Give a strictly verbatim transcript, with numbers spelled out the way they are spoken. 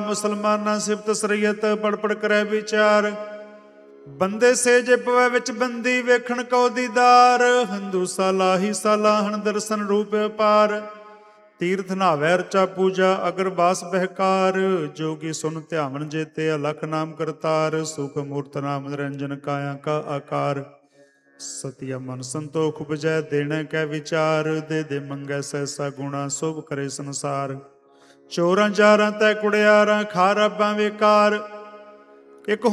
मुसलमाना सिफत सरीयत पढ़ पढ़ करे विचार। बंदे से जे पवै विच बंदी वेखण कौ दीदार। हिंदू साला ही सालाहन दर्शन रूप अपार। तीर्थ नहावै रचा पूजा अगरबास बहकार। जोगी सुन ध्यावन जेते अलख नाम करतार। सुख मूर्त नाम निरंजन काया का आकार। सतिया मन संतोख उपजै देने कै विचार। दे दे मंगै सहसा गुणा शुभ करे संसार। चोरां जारां तै कुड़ियारां खा रब्बां बेकार। एक